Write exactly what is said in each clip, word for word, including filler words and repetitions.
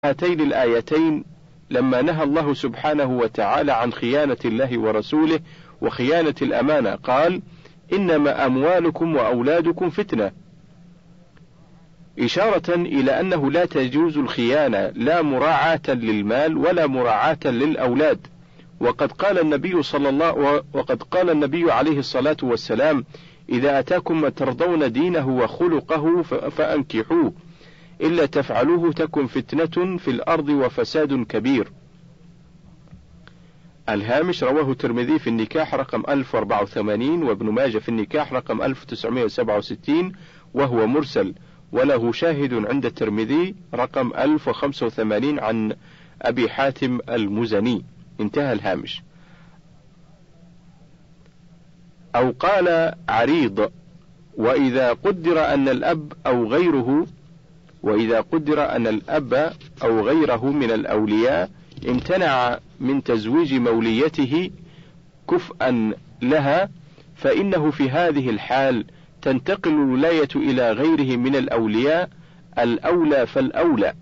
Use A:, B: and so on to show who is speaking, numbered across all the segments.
A: هاتين الآيتين لما نهى الله سبحانه وتعالى عن خيانة الله ورسوله وخيانة الأمانة قال: إنما أموالكم وأولادكم فتنة، إشارة إلى أنه لا تجوز الخيانة لا مراعاة للمال ولا مراعاة للأولاد. وقد قال النبي صلى الله وقد قال النبي عليه الصلاة والسلام: إذا أتاكم من ترضون دينه وخلقه فأنكحوه، إلا تفعلوه تكن فتنة في الأرض وفساد كبير. الهامش: رواه الترمذي في النكاح رقم ألف وأربعة وثمانين، وابن ماجه في النكاح رقم ألف وتسعمائة وسبعة وستين، وهو مرسل، وله شاهد عند الترمذي رقم ألف وخمسة وثمانين عن أبي حاتم المزني. انتهى الهامش. أو قال عريض: وإذا قدر أن الأب أو غيره وإذا قدر أن الأب أو غيره من الأولياء امتنع من تزويج موليته كفءا لها، فإنه في هذه الحال تنتقل الولاية إلى غيره من الأولياء الأولى فالأولى.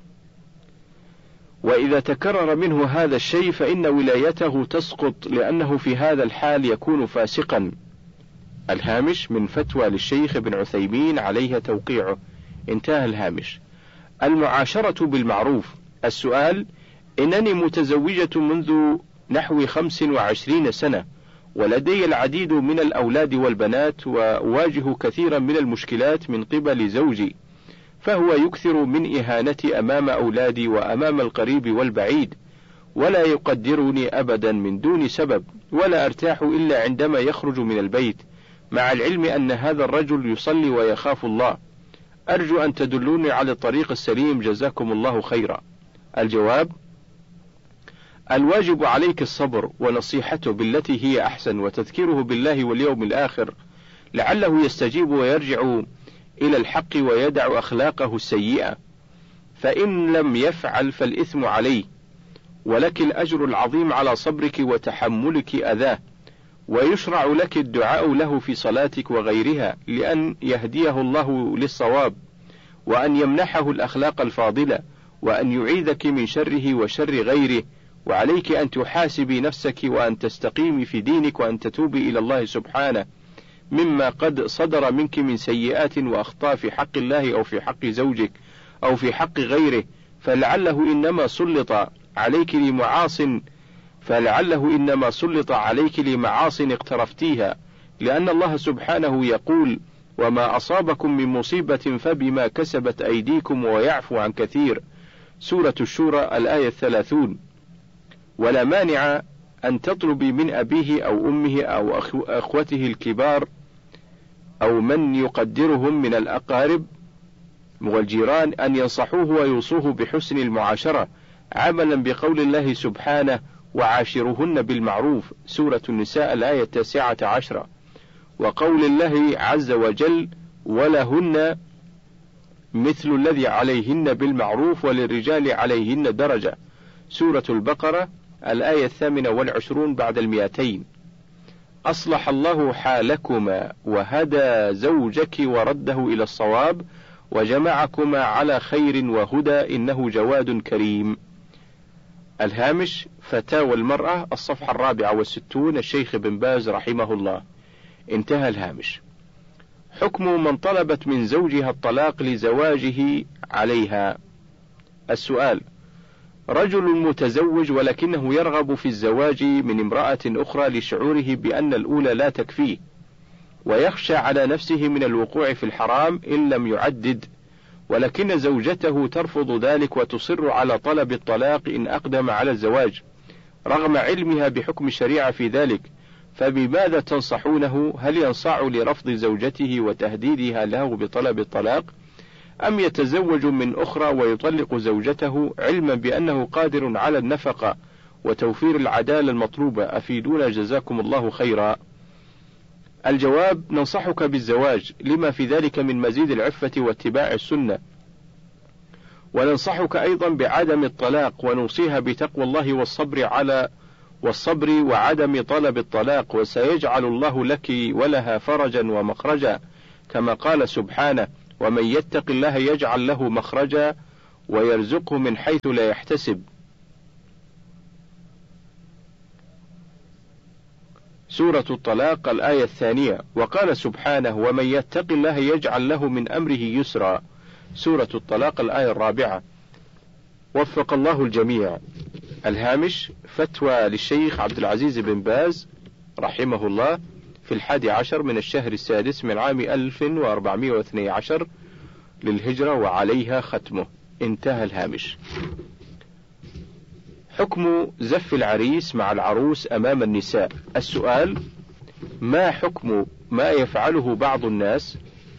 A: وإذا تكرر منه هذا الشيء فإن ولايته تسقط، لأنه في هذا الحال يكون فاسقا. الهامش: من فتوى للشيخ ابن عثيمين عليها توقيعه. انتهى الهامش. المعاشرة بالمعروف. السؤال: إنني متزوجة منذ نحو خمس وعشرين سنة، ولدي العديد من الأولاد والبنات، وأواجه كثيرا من المشكلات من قبل زوجي، فهو يكثر من إهانتي أمام أولادي وأمام القريب والبعيد، ولا يقدرني أبدا من دون سبب، ولا أرتاح إلا عندما يخرج من البيت، مع العلم أن هذا الرجل يصلي ويخاف الله. أرجو أن تدلوني على الطريق السليم، جزاكم الله خيرا. الجواب: الواجب عليك الصبر ونصيحته بالتي هي أحسن، وتذكيره بالله واليوم الآخر لعله يستجيب ويرجع إلى الحق ويدع أخلاقه السيئة، فإن لم يفعل فالإثم عليه، ولك الأجر العظيم على صبرك وتحملك أذاه، ويشرع لك الدعاء له في صلاتك وغيرها لأن يهديه الله للصواب، وأن يمنحه الأخلاق الفاضلة، وأن يعيذك من شره وشر غيره. وعليك أن تحاسبي نفسك وأن تستقيمي في دينك وأن تتوبي إلى الله سبحانه مما قد صدر منك من سيئات وأخطاء في حق الله أو في حق زوجك أو في حق غيره، فلعله إنما سلط عليك لمعاص فلعله إنما سلط عليك لمعاص اقترفتيها، لأن الله سبحانه يقول: وما أصابكم من مصيبة فبما كسبت أيديكم ويعفو عن كثير. سورة الشورى الآية الثلاثون. ولا مانع أن تطلبي من أبيه أو أمه أو أخوته الكبار أو من يقدرهم من الأقارب والجيران أن ينصحوه ويوصوه بحسن المعاشرة، عملا بقول الله سبحانه: وعاشرهن بالمعروف. سورة النساء الآية التاسعة عشرة. وقول الله عز وجل: ولهن مثل الذي عليهن بالمعروف وللرجال عليهن درجة. سورة البقرة الآية الثامنة والعشرون بعد المئتين. أصلح الله حالكما وهدى زوجك ورده إلى الصواب وجمعكما على خير وهدى، إنه جواد كريم. الهامش: فتاوى المرأة، الصفحة الرابعة والستون، الشيخ بن باز رحمه الله. انتهى الهامش. حكم من طلبت من زوجها الطلاق لزواجه عليها. السؤال: رجل متزوج ولكنه يرغب في الزواج من امرأة أخرى لشعوره بأن الأولى لا تكفيه، ويخشى على نفسه من الوقوع في الحرام إن لم يعدد، ولكن زوجته ترفض ذلك وتصر على طلب الطلاق إن أقدم على الزواج رغم علمها بحكم الشريعة في ذلك، فبماذا تنصحونه؟ هل ينصاع لرفض زوجته وتهديدها له بطلب الطلاق، أم يتزوج من أخرى ويطلق زوجته علما بأنه قادر على النفقة وتوفير العدالة المطلوبة؟ أفيدونا جزاكم الله خيرا. الجواب: ننصحك بالزواج لما في ذلك من مزيد العفة واتباع السنة، وننصحك أيضا بعدم الطلاق، ونوصيها بتقوى الله والصبر على والصبر وعدم طلب الطلاق، وسيجعل الله لك ولها فرجا ومخرجا، كما قال سبحانه: ومن يتق الله يجعل له مخرجا ويرزقه من حيث لا يحتسب. سورة الطلاق الآية الثانية. وقال سبحانه: ومن يتق الله يجعل له من أمره يسرا. سورة الطلاق الآية الرابعة. وفق الله الجميع. الهامش: فتوى للشيخ عبد العزيز بن باز رحمه الله في الحادي عشر من الشهر السادس من عام ألف وأربعمائة واثني عشر للهجرة، وعليها ختمه. انتهى الهامش. حكم زف العريس مع العروس أمام النساء. السؤال: ما حكم ما يفعله بعض الناس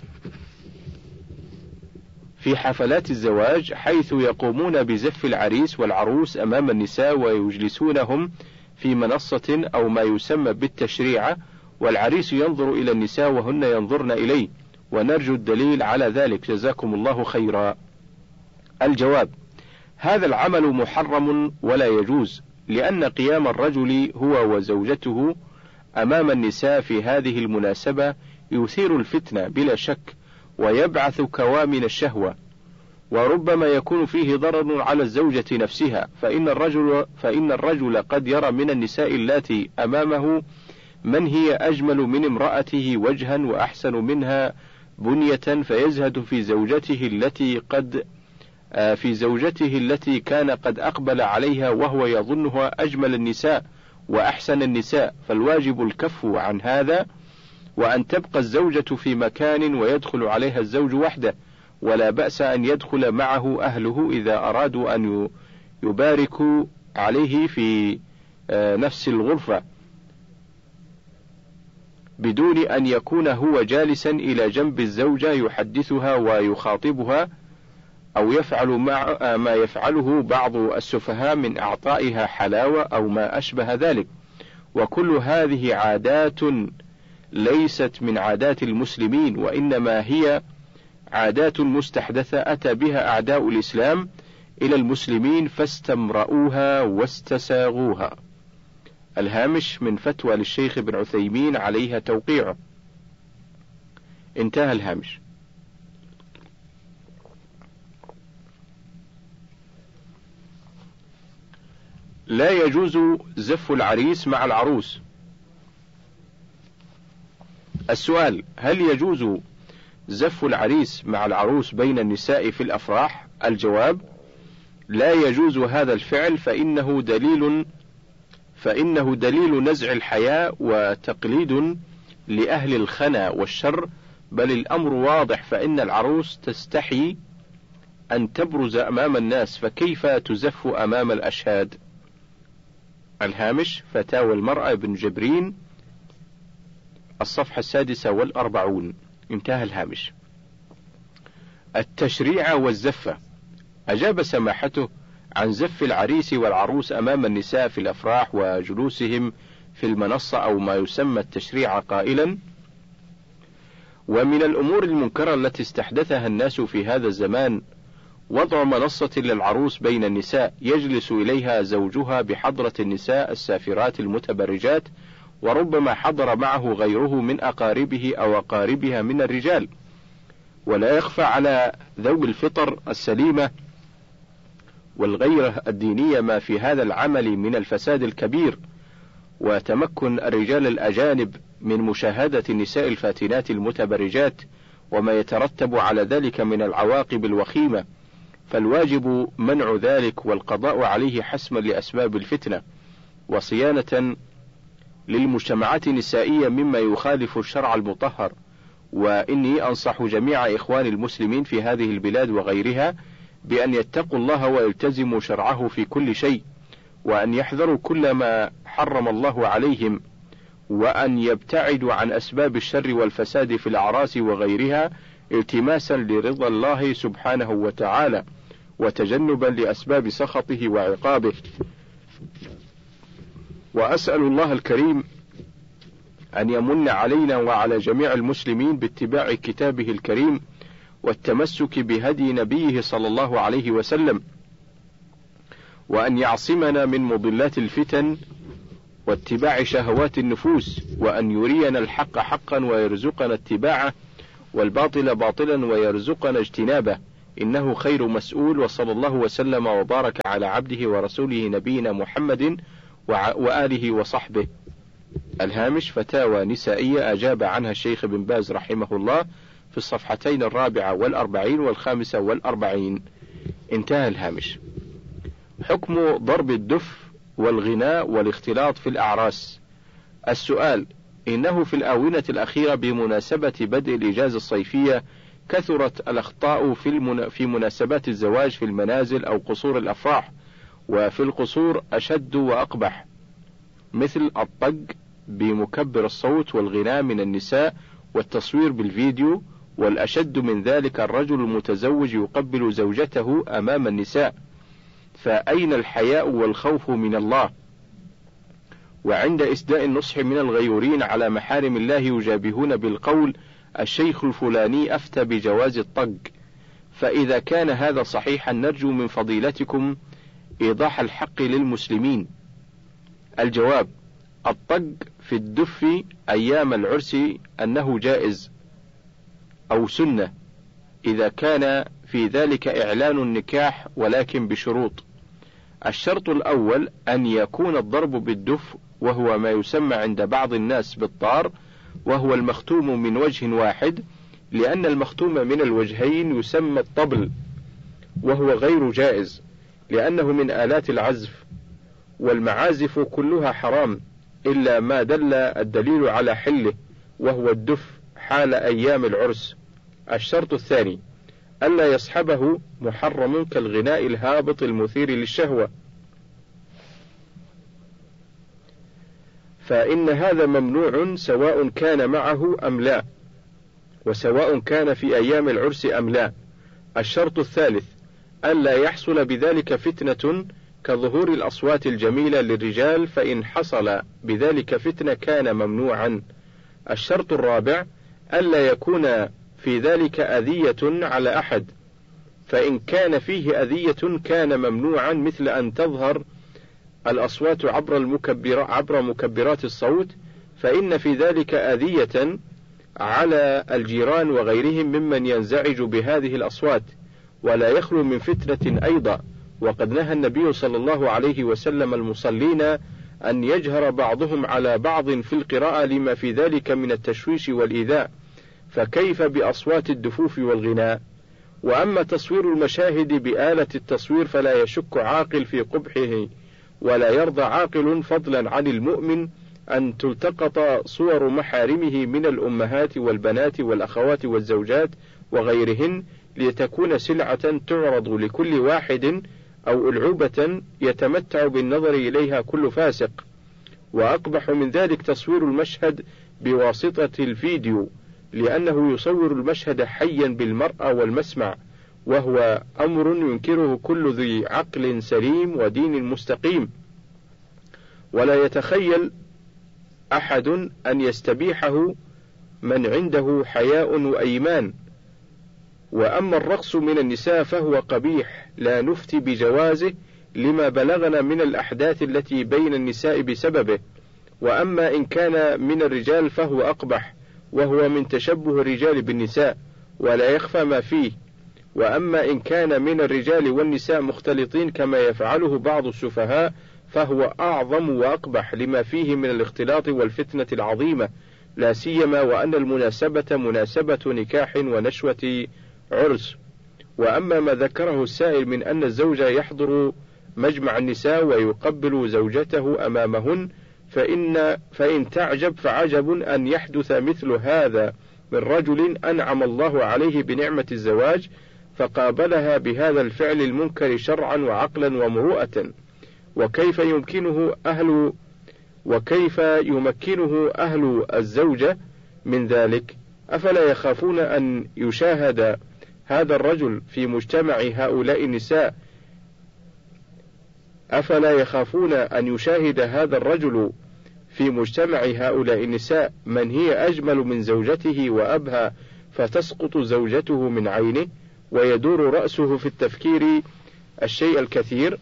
A: في حفلات الزواج، حيث يقومون بزف العريس والعروس أمام النساء ويجلسونهم في منصة أو ما يسمى بالتشريعة، والعريس ينظر إلى النساء وهن ينظرن إليه، ونرجو الدليل على ذلك، جزاكم الله خيرا. الجواب: هذا العمل محرم ولا يجوز، لأن قيام الرجل هو وزوجته أمام النساء في هذه المناسبة يثير الفتنة بلا شك، ويبعث كوامن الشهوة، وربما يكون فيه ضرر على الزوجة نفسها، فإن الرجل فإن الرجل قد يرى من النساء اللاتي أمامه من هي أجمل من امرأته وجها وأحسن منها بنية، فيزهد في زوجته التي قد في زوجته التي كان قد أقبل عليها وهو يظنها أجمل النساء وأحسن النساء، فالواجب الكف عن هذا، وأن تبقى الزوجة في مكان ويدخل عليها الزوج وحده، ولا بأس أن يدخل معه أهله إذا أرادوا أن يباركوا عليه في نفس الغرفة، بدون أن يكون هو جالسا إلى جنب الزوجة يحدثها ويخاطبها، أو يفعل مع ما يفعله بعض السفهاء من إعطائها حلاوة أو ما أشبه ذلك. وكل هذه عادات ليست من عادات المسلمين، وإنما هي عادات مستحدثة أتى بها أعداء الإسلام إلى المسلمين فاستمرؤوها واستساغوها. الهامش من فتوى للشيخ ابن عثيمين عليها توقيعه. انتهى الهامش. لا يجوز زف العريس مع العروس. السؤال: هل يجوز زف العريس مع العروس بين النساء في الأفراح؟ الجواب: لا يجوز هذا الفعل، فإنه دليل فإنه دليل نزع الحياء وتقليد لأهل الخنا والشر، بل الأمر واضح، فإن العروس تستحي أن تبرز أمام الناس، فكيف تزف أمام الأشهاد؟ الهامش: فتاوى المرأة ابن جبرين الصفحة السادسة والأربعون. انتهى الهامش. التشريع والزفة. أجاب سماحته عن زف العريس والعروس أمام النساء في الأفراح وجلوسهم في المنصة أو ما يسمى التشريع قائلا: ومن الأمور المنكرة التي استحدثها الناس في هذا الزمان وضع منصة للعروس بين النساء يجلس إليها زوجها بحضرة النساء السافرات المتبرجات، وربما حضر معه غيره من أقاربه أو أقاربها من الرجال. ولا يخفى على ذوي الفطر السليمة والغيرة الدينية ما في هذا العمل من الفساد الكبير، وتمكن الرجال الأجانب من مشاهدة النساء الفاتنات المتبرجات وما يترتب على ذلك من العواقب الوخيمة، فالواجب منع ذلك والقضاء عليه حسما لأسباب الفتنة، وصيانة للمجتمعات النسائية مما يخالف الشرع المطهر. وإني أنصح جميع إخواني المسلمين في هذه البلاد وغيرها بأن يتقوا الله ويلتزموا شرعه في كل شيء، وأن يحذروا كل ما حرم الله عليهم، وأن يبتعدوا عن أسباب الشر والفساد في الأعراس وغيرها، التماسا لرضا الله سبحانه وتعالى، وتجنبا لأسباب سخطه وعقابه. وأسأل الله الكريم أن يمن علينا وعلى جميع المسلمين باتباع كتابه الكريم والتمسك بهدي نبيه صلى الله عليه وسلم، وأن يعصمنا من مضلات الفتن واتباع شهوات النفوس، وأن يرينا الحق حقا ويرزقنا اتباعه، والباطل باطلا ويرزقنا اجتنابه، إنه خير مسؤول، وصلى الله وسلم وبارك على عبده ورسوله نبينا محمد وآله وصحبه. الهامش: فتاوى نسائية أجاب عنها الشيخ بن باز رحمه الله في الصفحتين الرابعة والأربعين والخامسة والأربعين. انتهى الهامش. حكم ضرب الدف والغناء والاختلاط في الأعراس. السؤال: إنه في الآونة الأخيرة بمناسبة بدء الإجازة الصيفية كثرت الأخطاء في, المنا... في مناسبات الزواج في المنازل أو قصور الأفراح، وفي القصور أشد وأقبح، مثل الطق بمكبر الصوت والغناء من النساء والتصوير بالفيديو، والأشد من ذلك الرجل المتزوج يقبل زوجته أمام النساء، فأين الحياء والخوف من الله؟ وعند إسداء النصح من الغيورين على محارم الله يجابهون بالقول: الشيخ الفلاني أفتى بجواز الطق. فإذا كان هذا صحيحا نرجو من فضيلتكم إيضاح الحق للمسلمين. الجواب: الطق في الدف أيام العرس أنه جائز أو سنة إذا كان في ذلك إعلان النكاح، ولكن بشروط. الشرط الأول أن يكون الضرب بالدف، وهو ما يسمى عند بعض الناس بالطار، وهو المختوم من وجه واحد، لأن المختوم من الوجهين يسمى الطبل، وهو غير جائز لأنه من آلات العزف، والمعازف كلها حرام إلا ما دل الدليل على حله، وهو الدف حال أيام العرس. الشرط الثاني ألا يصحبه محرم كالغناء الهابط المثير للشهوة، فإن هذا ممنوع سواء كان معه أم لا، وسواء كان في أيام العرس أم لا. الشرط الثالث ألا يحصل بذلك فتنة كظهور الأصوات الجميلة للرجال، فإن حصل بذلك فتنة كان ممنوعا. الشرط الرابع ألا يكون في ذلك أذية على أحد، فإن كان فيه أذية كان ممنوعا، مثل أن تظهر الأصوات عبر المكبر عبر مكبرات الصوت، فإن في ذلك أذية على الجيران وغيرهم ممن ينزعج بهذه الأصوات، ولا يخلو من فتنة أيضا. وقد نهى النبي صلى الله عليه وسلم المصلين أن يجهر بعضهم على بعض في القراءة لما في ذلك من التشويش والإيذاء، فكيف بأصوات الدفوف والغناء؟ وأما تصوير المشاهد بآلة التصوير فلا يشك عاقل في قبحه، ولا يرضى عاقل فضلا عن المؤمن أن تلتقط صور محارمه من الأمهات والبنات والأخوات والزوجات وغيرهن لتكون سلعة تعرض لكل واحد، أو ألعوبة يتمتع بالنظر إليها كل فاسق. وأقبح من ذلك تصوير المشهد بواسطة الفيديو، لأنه يصور المشهد حيا بالمرأة والمسمع، وهو أمر ينكره كل ذي عقل سليم ودين مستقيم، ولا يتخيل أحد أن يستبيحه من عنده حياء وأيمان. وأما الرقص من النساء فهو قبيح لا نفتي بجوازه لما بلغنا من الأحداث التي بين النساء بسببه، وأما إن كان من الرجال فهو أقبح، وهو من تشبه الرجال بالنساء ولا يخفى ما فيه. وأما إن كان من الرجال والنساء مختلطين كما يفعله بعض السفهاء فهو أعظم وأقبح لما فيه من الاختلاط والفتنة العظيمة، لا سيما وأن المناسبة مناسبة نكاح ونشوة عرس. وأما ما ذكره السائل من أن الزوج يحضر مجمع النساء ويقبل زوجته أمامهن، فإن, فإن تعجب فعجب أن يحدث مثل هذا من رجل أنعم الله عليه بنعمة الزواج فقابلها بهذا الفعل المنكر شرعا وعقلا ومروءة. وكيف يمكنه أهل وكيف يمكنه أهل الزوجة من ذلك؟ أفلا يخافون أن يشاهد هذا الرجل في مجتمع هؤلاء النساء أفلا يخافون أن يشاهد هذا الرجل في مجتمع هؤلاء النساء من هي أجمل من زوجته وأبهى، فتسقط زوجته من عينه ويدور رأسه في التفكير الشيء الكثير،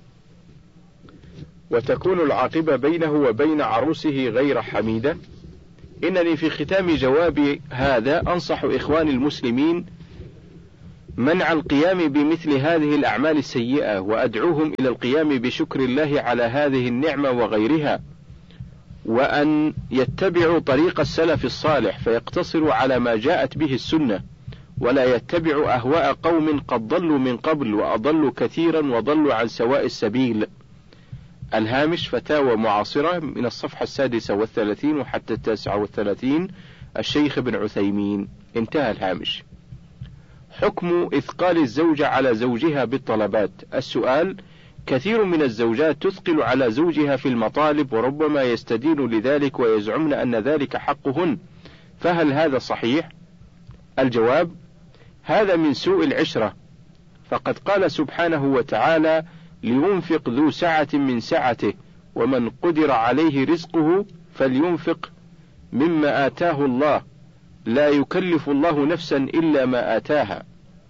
A: وتكون العاقبة بينه وبين عروسه غير حميدة؟ إنني في ختام جوابي هذا أنصح إخواني المسلمين منع القيام بمثل هذه الأعمال السيئة، وأدعوهم إلى القيام بشكر الله على هذه النعمة وغيرها، وأن يتبعوا طريق السلف الصالح فيقتصروا على ما جاءت به السنة، ولا يتبعوا أهواء قوم قد ضلوا من قبل وأضلوا كثيرا وضلوا عن سواء السبيل. الهامش فتاوى معاصرة من الصفحة السادسة والثلاثين وحتى التاسعة والثلاثين، الشيخ ابن عثيمين. انتهى الهامش. حكم إثقال الزوجة على زوجها بالطلبات. السؤال: كثير من الزوجات تثقل على زوجها في المطالب، وربما يستدين لذلك ويزعمن أن ذلك حقهن، فهل هذا صحيح؟ الجواب: هذا من سوء العشرة، فقد قال سبحانه وتعالى: لينفق ذو سعة من سعته، ومن قدر عليه رزقه فلينفق مما آتاه الله، لا يكلف الله نفسا إلا ما آتاها.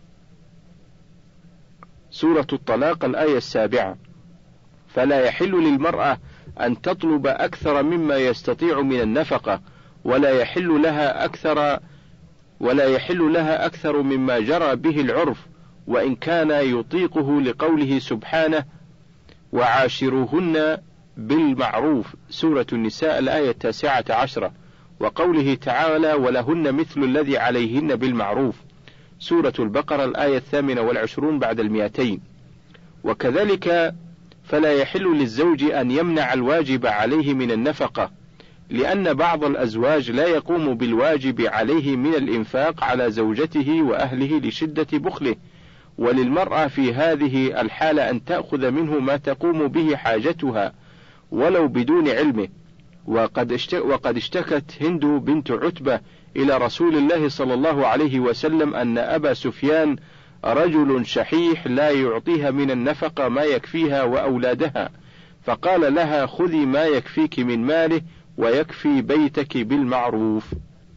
A: سورة الطلاق الآية السابعة. فلا يحل للمرأة أن تطلب أكثر مما يستطيع من النفقة، ولا يحل لها أكثر ولا يحل لها أكثر مما جرى به العرف، وإن كان يطيقه، لقوله سبحانه: وعاشروهن بالمعروف. سورة النساء الآية التاسعة عشرة. وقوله تعالى: ولهن مثل الذي عليهن بالمعروف. سورة البقرة الآية الثامنة والعشرون بعد المئتين. وكذلك فلا يحل للزوج أن يمنع الواجب عليه من النفقة، لأن بعض الأزواج لا يقوم بالواجب عليه من الإنفاق على زوجته وأهله لشدة بخله، وللمرأة في هذه الحالة أن تأخذ منه ما تقوم به حاجتها ولو بدون علمه. وقد اشتكت هند بنت عتبة إلى رسول الله صلى الله عليه وسلم أن أبا سفيان رجل شحيح لا يعطيها من النفقة ما يكفيها وأولادها، فقال لها: خذي ما يكفيك من ماله ويكفي بيتك بالمعروف.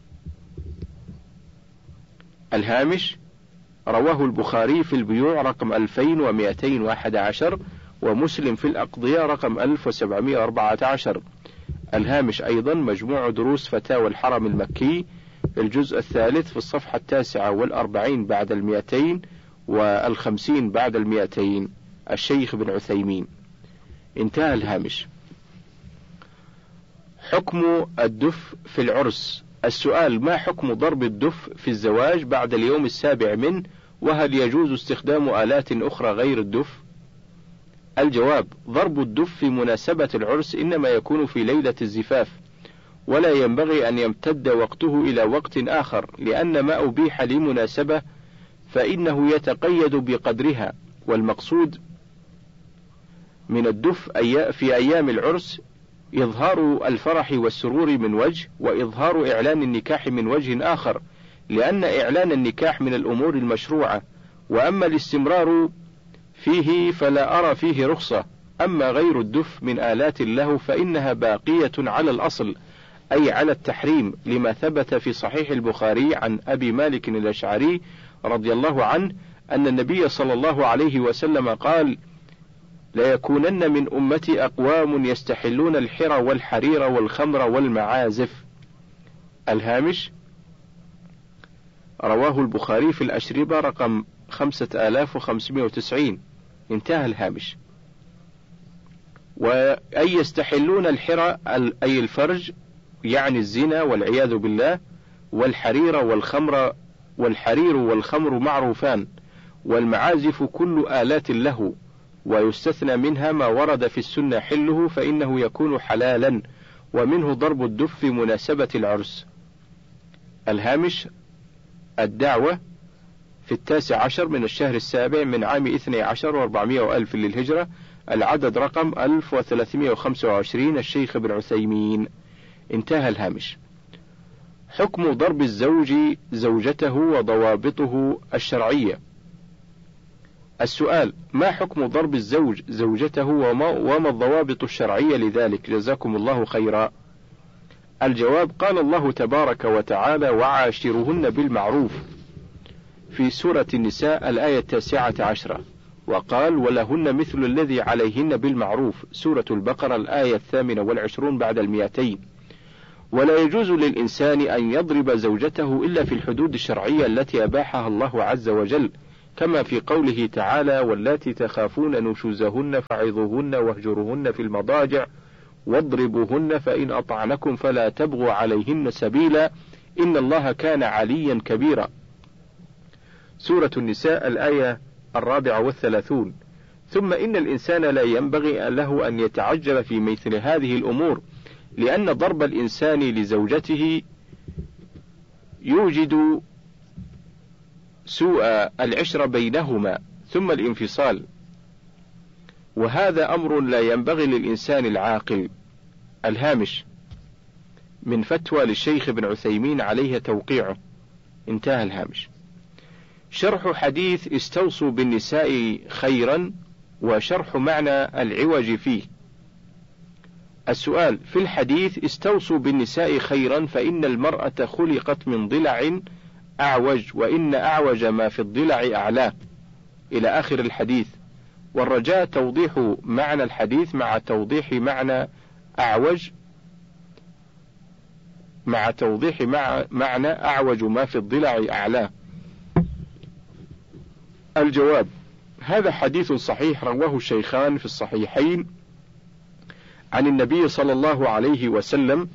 A: الهامش. رواه البخاري في البيوع رقم ألفين ومئتين وأحد عشر، ومسلم في الأقضية رقم ألف وسبعمئة وأربعة عشر. الهامش أيضا مجموع دروس فتاوى الحرم المكي، الجزء الثالث في الصفحة التاسعة والأربعين بعد المئتين والخمسين بعد المئتين، الشيخ بن عثيمين. انتهى الهامش. حكم الدف في العرس. السؤال: ما حكم ضرب الدف في الزواج بعد اليوم السابع منه، وهل يجوز استخدام آلات أخرى غير الدف؟ الجواب: ضرب الدف في مناسبة العرس إنما يكون في ليلة الزفاف، ولا ينبغي أن يمتد وقته إلى وقت آخر، لأن ما أبيح لمناسبة فإنه يتقيد بقدرها، والمقصود من الدف في أيام العرس إظهار الفرح والسرور من وجه، وإظهار إعلان النكاح من وجه آخر، لأن إعلان النكاح من الأمور المشروعة، وأما الاستمرار فيه فلا أرى فيه رخصة. أما غير الدف من آلات اللهو فإنها باقية على الأصل، أي على التحريم، لما ثبت في صحيح البخاري عن أبي مالك الأشعري رضي الله عنه أن النبي صلى الله عليه وسلم قال: لا يكونن من أمتي أقوام يستحلون الحر والحرير والخمر والمعازف. الهامش. رواه البخاري في الأشربة رقم خمسة آلاف وخمسمائة وتسعين. انتهى الهامش. وأي يستحلون الحر أي الفرج، يعني الزنا والعياذ بالله، والحرير والخمر والحرير والخمر معروفان، والمعازف كل آلات اللهو، ويستثنى منها ما ورد في السنة حله فإنه يكون حلالا، ومنه ضرب الدف في مناسبة العرس. الهامش. الدعوة في التاسع عشر من الشهر السابع من عام اثني عشر وأربعمائة وألف للهجرة، العدد رقم ألف وثلاثمائة وخمسة وعشرين، الشيخ ابن عثيمين. انتهى الهامش. حكم ضرب الزوج زوجته وضوابطه الشرعية. السؤال: ما حكم ضرب الزوج زوجته وما, وما الضوابط الشرعية لذلك؟ جزاكم الله خيرا. الجواب: قال الله تبارك وتعالى: وعاشرهن بالمعروف في سورة النساء الآية التاسعة عشرة، وقال: ولهن مثل الذي عليهن بالمعروف. سورة البقرة الآية الثامنة والعشرون بعد المئتين. ولا يجوز للإنسان أن يضرب زوجته إلا في الحدود الشرعية التي أباحها الله عز وجل، كما في قوله تعالى: واللاتي تخافون نشوزهن فعظوهن واهجروهن في المضاجع واضربوهن فإن أطعنكم فلا تبغوا عليهن سبيلا إن الله كان عليا كبيرا. سورة النساء الآية الرابعة والثلاثون. ثم إن الإنسان لا ينبغي له أن يتعجل في مثل هذه الأمور، لأن ضرب الإنسان لزوجته يوجد سوء العشرة بينهما ثم الانفصال، وهذا أمر لا ينبغي للإنسان العاقل. الهامش من فتوى للشيخ ابن عثيمين عليه توقيعه. انتهى الهامش. شرح حديث استوصوا بالنساء خيرا وشرح معنى العوج فيه. السؤال: في الحديث استوصوا بالنساء خيرا فإن المرأة خلقت من ضلع أعوج وإن أعوج ما في الضلع أعلاه إلى آخر الحديث، والرجاء توضيح معنى الحديث مع توضيح معنى أعوج مع توضيح مع معنى أعوج ما في الضلع أعلاه. الجواب: هذا حديث صحيح رواه الشيخان في الصحيحين عن النبي صلى الله عليه وسلم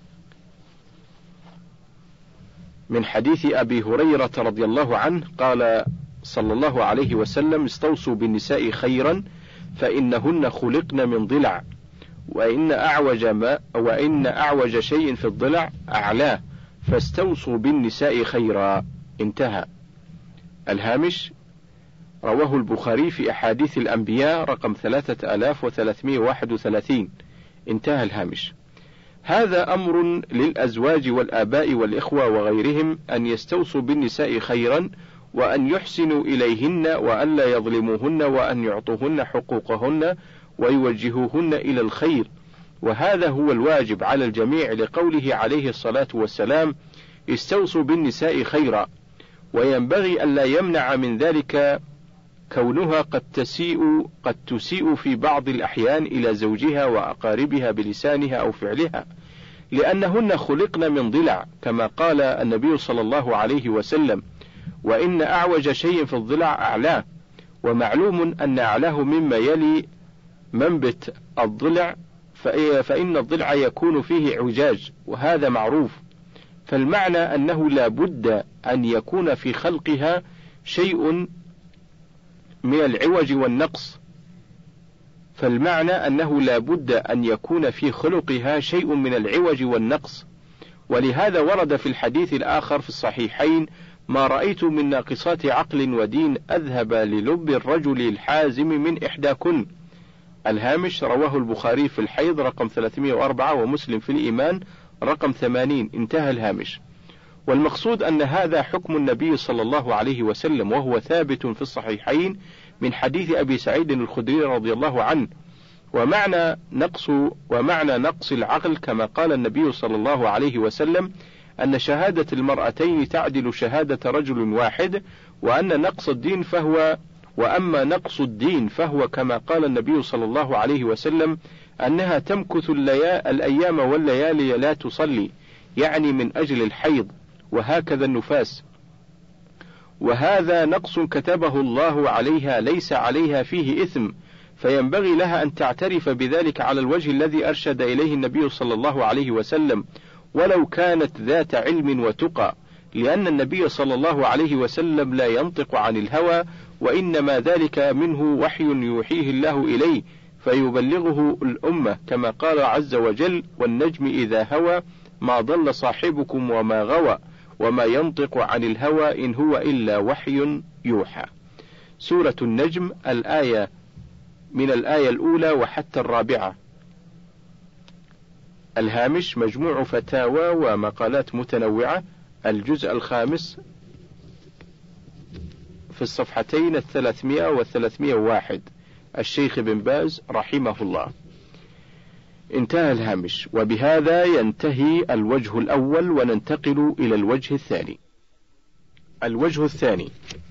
A: من حديث أبي هريرة رضي الله عنه قال صلى الله عليه وسلم: استوصوا بالنساء خيرا فإنهن خلقن من ضلع وإن أعوج ما وإن أعوج شيء في الضلع أعلاه فاستوصوا بالنساء خيرا. انتهى. الهامش: رواه البخاري في أحاديث الأنبياء رقم ثلاثة آلاف وثلاثمائة وواحد وثلاثين. انتهى الهامش. هذا أمر للأزواج والآباء والإخوة وغيرهم أن يستوصوا بالنساء خيرا وأن يحسنوا إليهن وأن لا يظلموهن وأن يعطوهن حقوقهن ويوجهوهن إلى الخير، وهذا هو الواجب على الجميع لقوله عليه الصلاة والسلام: استوصوا بالنساء خيرا. وينبغي أن لا يمنع من ذلك كونها قد تسيء قد تسيء في بعض الأحيان إلى زوجها وأقاربها بلسانها أو فعلها، لأنهن خلقن من ضلع كما قال النبي صلى الله عليه وسلم: وإن أعوج شيء في الضلع أعلاه. ومعلوم أن أعلاه مما يلي منبت الضلع، فإن الضلع يكون فيه اعوجاج، وهذا معروف. فالمعنى أنه لا بد أن يكون في خلقها شيء من العوج والنقص فالمعنى أنه لا بد أن يكون في خلقها شيء من العوج والنقص ولهذا ورد في الحديث الآخر في الصحيحين: ما رأيت من ناقصات عقل ودين أذهب للب الرجل الحازم من إحداكن. الهامش: رواه البخاري في الحيض رقم ثلاثمائة وأربعة ومسلم في الإيمان رقم ثمانين. انتهى الهامش. والمقصود أن هذا حكم النبي صلى الله عليه وسلم، وهو ثابت في الصحيحين من حديث أبي سعيد الخدري رضي الله عنه. ومعنى نقص ومعنى نقص العقل كما قال النبي صلى الله عليه وسلم أن شهادة المرأتين تعدل شهادة رجل واحد، وأن نقص الدين فهو وأما نقص الدين فهو كما قال النبي صلى الله عليه وسلم أنها تمكث الأيام والليالي لا تصلي، يعني من أجل الحيض، وهكذا النفاس. وهذا نقص كتبه الله عليها ليس عليها فيه إثم، فينبغي لها أن تعترف بذلك على الوجه الذي أرشد إليه النبي صلى الله عليه وسلم، ولو كانت ذات علم وتقى، لأن النبي صلى الله عليه وسلم لا ينطق عن الهوى، وإنما ذلك منه وحي يوحيه الله إليه فيبلغه الأمة، كما قال عز وجل: والنجم إذا هوى ما ضل صاحبكم وما غوى وما ينطق عن الهوى إن هو إلا وحي يوحى. سورة النجم الآية من الآية الأولى وحتى الرابعة. الهامش: مجموع فتاوى ومقالات متنوعة، الجزء الخامس في الصفحتين الثلاثمائة والثلاثمائة وواحد، الشيخ بن باز رحمه الله. انتهى الهامش. وبهذا ينتهي الوجه الأول، وننتقل إلى الوجه الثاني. الوجه الثاني: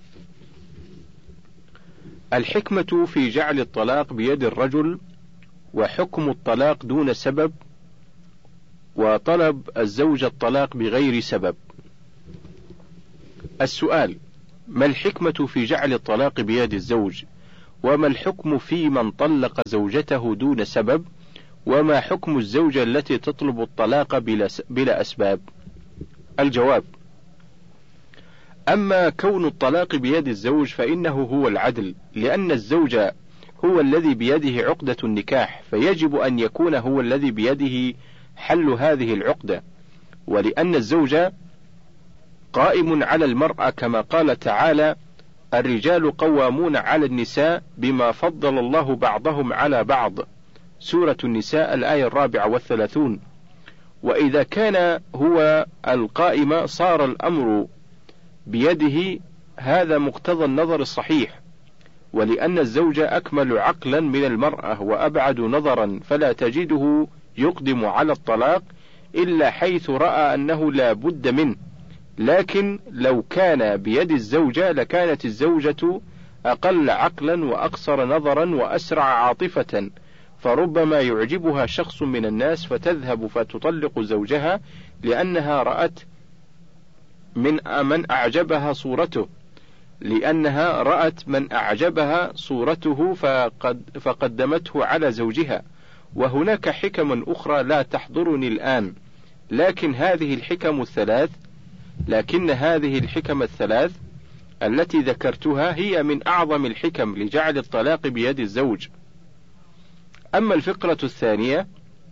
A: الحكمة في جعل الطلاق بيد الرجل، وحكم الطلاق دون سبب، وطلب الزوج الطلاق بغير سبب. السؤال: ما الحكمة في جعل الطلاق بيد الزوج؟ وما الحكم في من طلق زوجته دون سبب؟ وما حكم الزوجة التي تطلب الطلاق بلا, بلا أسباب؟ الجواب: أما كون الطلاق بيد الزوج فإنه هو العدل، لأن الزوج هو الذي بيده عقدة النكاح، فيجب أن يكون هو الذي بيده حل هذه العقدة، ولأن الزوج قائم على المرأة كما قال تعالى: الرجال قوامون على النساء بما فضل الله بعضهم على بعض، سورة النساء الآية الرابعة والثلاثون. وإذا كان هو القائم صار الأمر بيده، هذا مقتضى النظر الصحيح، ولأن الزوج أكمل عقلا من المرأة وأبعد نظرا، فلا تجده يقدم على الطلاق إلا حيث رأى أنه لا بد منه. لكن لو كان بيد الزوجة لكانت الزوجة أقل عقلا وأقصر نظرا وأسرع عاطفة، فربما يعجبها شخص من الناس فتذهب فتطلق زوجها لأنها رأت من من أعجبها صورته لأنها رأت من أعجبها صورته فقد فقدمته على زوجها. وهناك حكم أخرى لا تحضرني الآن، لكن هذه الحكم الثلاث لكن هذه الحكم الثلاث التي ذكرتها هي من أعظم الحكم لجعل الطلاق بيد الزوج. أما الفقرة الثانية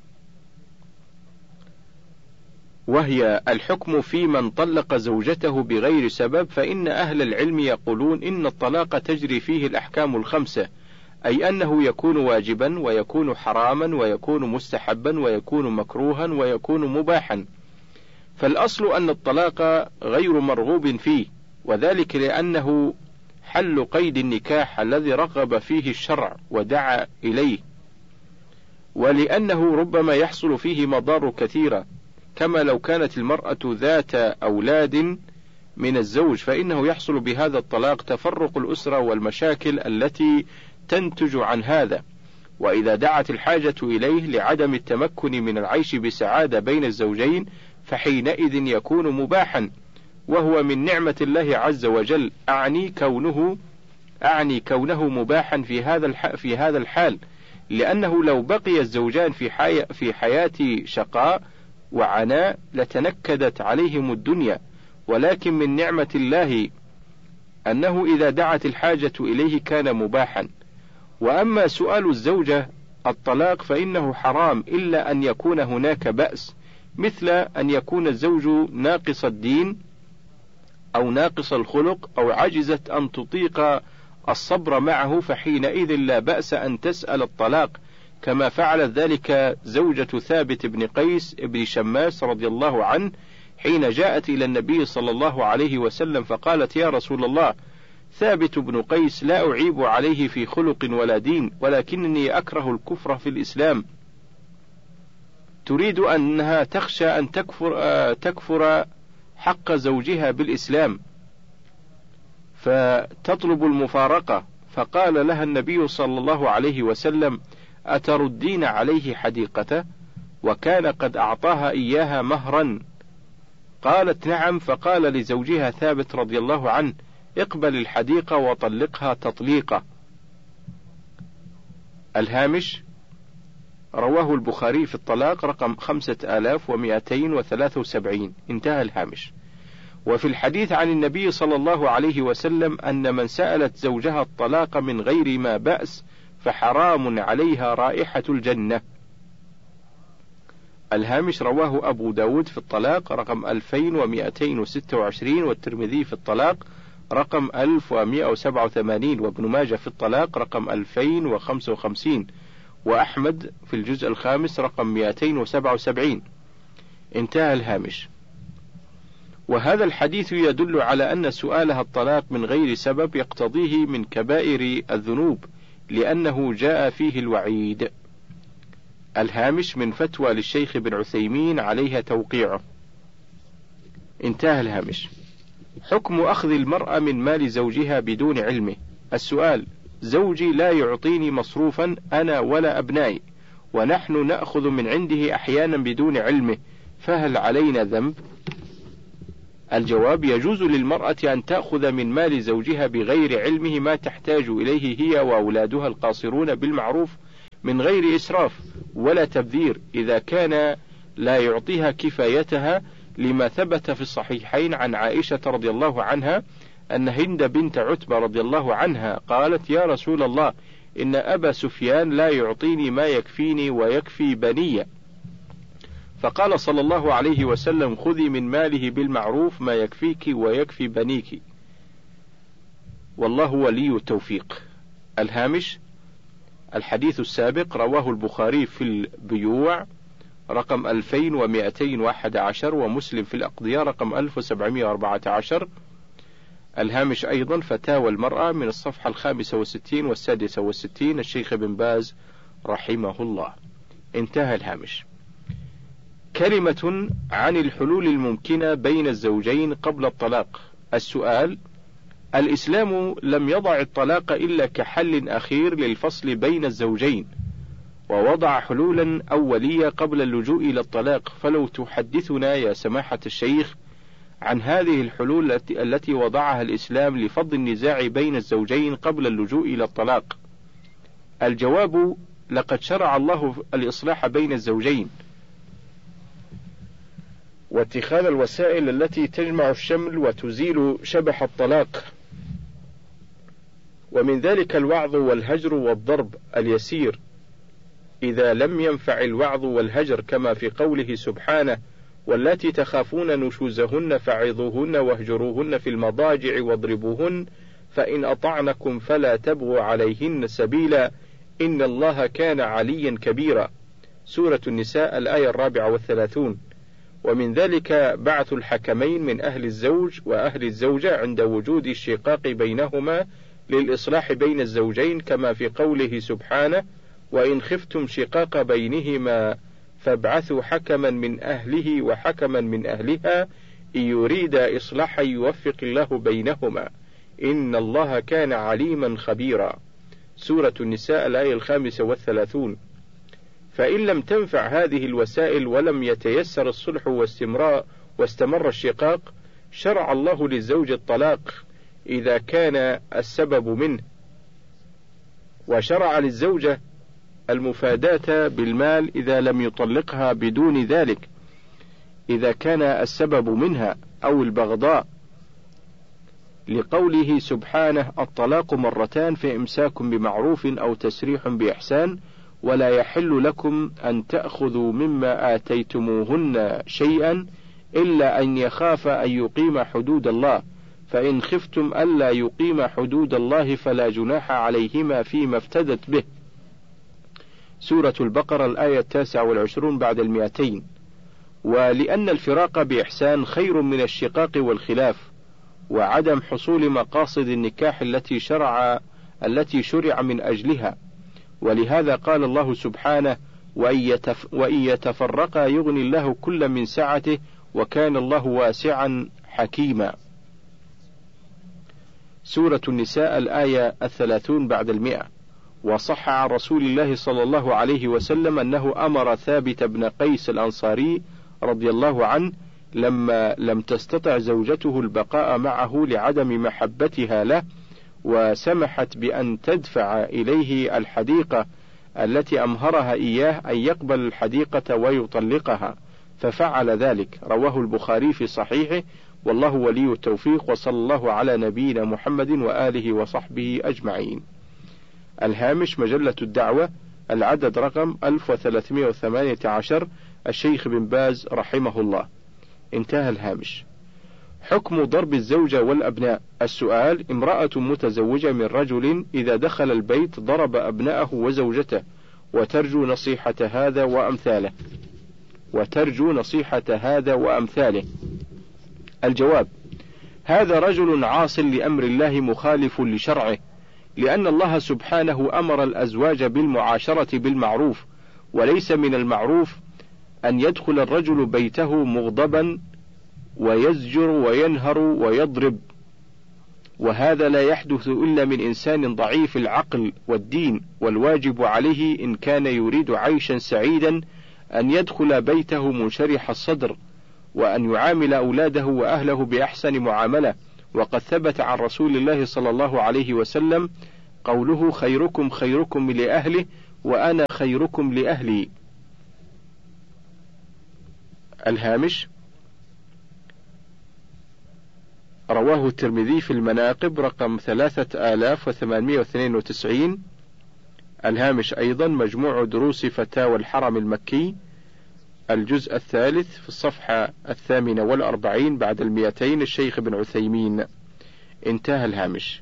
A: وهي الحكم في من طلق زوجته بغير سبب، فإن أهل العلم يقولون إن الطلاق تجري فيه الأحكام الخمسة، أي أنه يكون واجبا ويكون حراما ويكون مستحبا ويكون مكروها ويكون مباحا. فالأصل أن الطلاق غير مرغوب فيه، وذلك لأنه حل قيد النكاح الذي رغب فيه الشرع ودعا إليه، ولأنه ربما يحصل فيه مضار كثيرة، كما لو كانت المرأة ذات أولاد من الزوج فإنه يحصل بهذا الطلاق تفرق الأسرة والمشاكل التي تنتج عن هذا. وإذا دعت الحاجة إليه لعدم التمكن من العيش بسعادة بين الزوجين فحينئذ يكون مباحا، وهو من نعمة الله عز وجل، أعني كونه أعني كونه مباحا في هذا في هذا الحال، لأنه لو بقي الزوجان في حي في حياة شقاء وعناء لتنكدت عليهم الدنيا، ولكن من نعمة الله أنه إذا دعت الحاجة إليه كان مباحا. وأما سؤال الزوجة الطلاق فإنه حرام إلا أن يكون هناك بأس، مثل أن يكون الزوج ناقص الدين أو ناقص الخلق أو عجزت أن تطيق الصبر معه، فحينئذ لا بأس أن تسأل الطلاق، كما فعلت ذلك زوجة ثابت بن قيس بن شماس رضي الله عنه حين جاءت إلى النبي صلى الله عليه وسلم فقالت: يا رسول الله، ثابت بن قيس لا أعيب عليه في خلق ولا دين، ولكنني أكره الكفر في الإسلام. تريد أنها تخشى أن تكفر, تكفر حق زوجها بالإسلام فتطلب المفارقة، فقال لها النبي صلى الله عليه وسلم: أتردين عليه حديقته؟ وكان قد أعطاها إياها مهرا. قالت: نعم. فقال لزوجها ثابت رضي الله عنه: اقبل الحديقة وطلقها تطليقة. الهامش: رواه البخاري في الطلاق رقم خمسة آلاف ومئتين وثلاثة وسبعين، انتهى الهامش. وفي الحديث عن النبي صلى الله عليه وسلم أن من سألت زوجها الطلاق من غير ما بأس فحرام عليها رائحة الجنة. الهامش: رواه أبو داود في الطلاق رقم ألفين ومئتين وستة وعشرين، والترمذي في الطلاق رقم ألف ومئة وسبعة وثمانين، وابن ماجه في الطلاق رقم ألفين وخمسة وخمسين، وأحمد في الجزء الخامس رقم مئتين وسبعة وسبعين، انتهى الهامش. وهذا الحديث يدل على أن سؤالها الطلاق من غير سبب يقتضيه من كبائر الذنوب، لأنه جاء فيه الوعيد. الهامش: من فتوى للشيخ بن عثيمين عليها توقيعه، انتهى الهامش. حكم أخذ المرأة من مال زوجها بدون علمه. السؤال: زوجي لا يعطيني مصروفا أنا ولا أبنائي، ونحن نأخذ من عنده أحيانا بدون علمه، فهل علينا ذنب؟ الجواب: يجوز للمرأة أن تأخذ من مال زوجها بغير علمه ما تحتاج إليه هي وأولادها القاصرون بالمعروف من غير إسراف ولا تبذير، إذا كان لا يعطيها كفايتها، لما ثبت في الصحيحين عن عائشة رضي الله عنها أن هند بنت عتبة رضي الله عنها قالت: يا رسول الله، إن أبا سفيان لا يعطيني ما يكفيني ويكفي بني. فقال صلى الله عليه وسلم: خذي من ماله بالمعروف ما يكفيك ويكفي بنيك، والله ولي التوفيق. الهامش: الحديث السابق رواه البخاري في البيوع رقم ألفين ومئتين وأحد عشر، ومسلم في الأقضية رقم ألف وسبعمئة وأربعة عشر. الهامش أيضا: فتاوى المرأة من الصفحة الخامسة والستين والسادسة والستين، الشيخ بن باز رحمه الله. انتهى الهامش. كلمة عن الحلول الممكنة بين الزوجين قبل الطلاق. السؤال: الإسلام لم يضع الطلاق إلا كحل أخير للفصل بين الزوجين، ووضع حلولا أولية قبل اللجوء إلى الطلاق، فلو تحدثنا يا سماحة الشيخ عن هذه الحلول التي وضعها الإسلام لفض النزاع بين الزوجين قبل اللجوء إلى الطلاق. الجواب: لقد شرع الله الإصلاح بين الزوجين واتخاذ الوسائل التي تجمع الشمل وتزيل شبح الطلاق، ومن ذلك الوعظ والهجر والضرب اليسير إذا لم ينفع الوعظ والهجر، كما في قوله سبحانه: واللاتي تخافون نشوزهن فعظوهن واهجروهن في المضاجع واضربوهن فإن أطعنكم فلا تبغوا عليهن سبيلا إن الله كان عليا كبيرا. سورة النساء الآية الرابعة والثلاثون. ومن ذلك بعث الحكمين من أهل الزوج وأهل الزوجة عند وجود الشقاق بينهما للإصلاح بين الزوجين، كما في قوله سبحانه: وإن خفتم شقاق بينهما فابعثوا حكما من أهله وحكما من أهلها إن يريد إصلاحا يوفق الله بينهما إن الله كان عليما خبيرا. سورة النساء الآية الخامسة والثلاثون. فإن لم تنفع هذه الوسائل ولم يتيسر الصلح واستمرار واستمر الشقاق، شرع الله للزوج الطلاق إذا كان السبب منه، وشرع للزوجة المفاداة بالمال إذا لم يطلقها بدون ذلك إذا كان السبب منها، أو البغضاء، لقوله سبحانه: الطلاق مرتان فإمساك بمعروف أو تسريح بإحسان ولا يحل لكم أن تأخذوا مما آتيتموهن شيئا إلا أن يخاف أن يقيم حدود الله، فإن خفتم ألا يقيم حدود الله فلا جناح عليهما فيما افتدت به. سورة البقرة الآية التاسعة والعشرون بعد المئتين. ولأن الفراق بإحسان خير من الشقاق والخلاف وعدم حصول مقاصد النكاح التي شرع التي شرع من أجلها، ولهذا قال الله سبحانه: وإن يتفرقا يغني الله كل من سعته وكان الله واسعا حكيما. سورة النساء الآية الثلاثون بعد المئة. وصح عن رسول الله صلى الله عليه وسلم أنه أمر ثابت بن قيس الأنصاري رضي الله عنه لما لم تستطع زوجته البقاء معه لعدم محبتها له، وسمحت بأن تدفع إليه الحديقة التي أمهرها إياه أن يقبل الحديقة ويطلقها، ففعل ذلك. رواه البخاري في صحيحه، والله ولي التوفيق، وصلى الله على نبينا محمد وآله وصحبه أجمعين. الهامش: مجلة الدعوة العدد رقم ألف وثلاثمئة وثمانية عشر، الشيخ بن باز رحمه الله. انتهى الهامش. حكم ضرب الزوجة والأبناء. السؤال: امرأة متزوجة من رجل إذا دخل البيت ضرب أبنائه وزوجته وترجو نصيحة هذا وأمثاله وترجو نصيحة هذا وأمثاله. الجواب: هذا رجل عاص لأمر الله مخالف لشرعه، لأن الله سبحانه أمر الأزواج بالمعاشرة بالمعروف، وليس من المعروف أن يدخل الرجل بيته مغضبا ويزجر وينهر ويضرب، وهذا لا يحدث إلا من إنسان ضعيف العقل والدين، والواجب عليه إن كان يريد عيشا سعيدا أن يدخل بيته منشرح الصدر وأن يعامل أولاده وأهله بأحسن معاملة. وقد ثبت عن رسول الله صلى الله عليه وسلم قوله: خيركم خيركم لأهله وأنا خيركم لأهلي. الهامش: رواه الترمذي في المناقب رقم ثلاثة آلاف وثمانمائة واثنين وتسعين. الهامش أيضا: مجموع دروس فتاوى الحرم المكي، الجزء الثالث في الصفحة الثامنة والأربعين بعد المئتين، الشيخ ابن عثيمين. انتهى الهامش.